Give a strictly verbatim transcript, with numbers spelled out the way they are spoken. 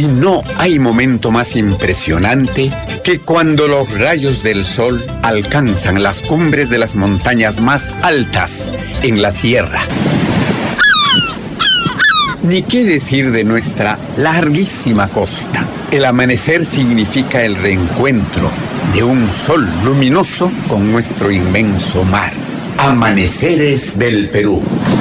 Y no hay momento más impresionante que cuando los rayos del sol alcanzan las cumbres de las montañas más altas en la sierra. Ni qué decir de nuestra larguísima costa. El amanecer significa el reencuentro de un sol luminoso con nuestro inmenso mar. Amaneceres del Perú.